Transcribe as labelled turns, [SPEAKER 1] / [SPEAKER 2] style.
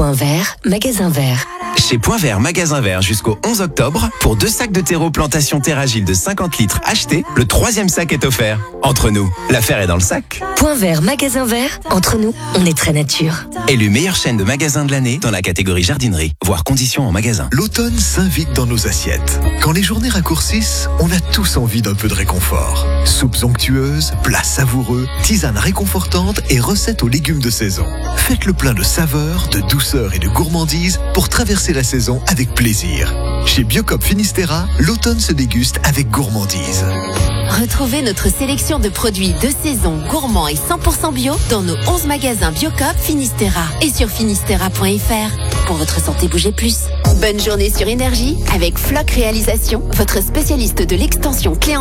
[SPEAKER 1] Point Vert, magasin vert.
[SPEAKER 2] Chez Point Vert, magasin vert jusqu'au 11 octobre, pour 2 sacs de terreau plantation Terragile de 50 litres achetés, le 3e sac est offert. Entre nous, l'affaire est dans le sac.
[SPEAKER 1] Point Vert, magasin vert. Entre nous, on est très nature.
[SPEAKER 2] Élu meilleure chaîne de magasins de l'année dans la catégorie jardinerie. Voir conditions en magasin.
[SPEAKER 3] L'automne s'invite dans nos assiettes. Quand les journées raccourcissent, on a tous envie d'un peu de réconfort. Soupes onctueuses, plats savoureux, tisanes réconfortantes et recettes aux légumes de saison. Faites le plein de saveurs, de douceur et de gourmandise pour traverser la saison avec plaisir. Chez Biocop Finistera, l'automne se déguste avec gourmandise.
[SPEAKER 4] Retrouvez notre sélection de produits de saison gourmands et 100% bio dans nos 11 magasins Biocop Finistera et sur finistera.fr. Pour votre santé, bougez plus. Bonne journée sur Énergie avec Floc Réalisation, votre spécialiste de l'extension clé en